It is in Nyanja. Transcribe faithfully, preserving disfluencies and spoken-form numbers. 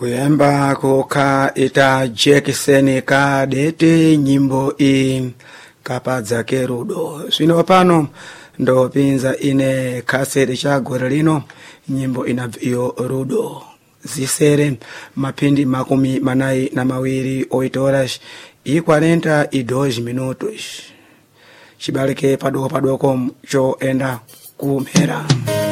kuyamba kukha ita Jackson Kadete nyimbo i kapadza kerudo zwino pano ndopinza ine kasete cha gore lino nyimbo inabviyo rudo zisere mapindi makumi manai na mawiri oito horas e quarenta e dois minutos chibalike padoko padoko cho enda kumera.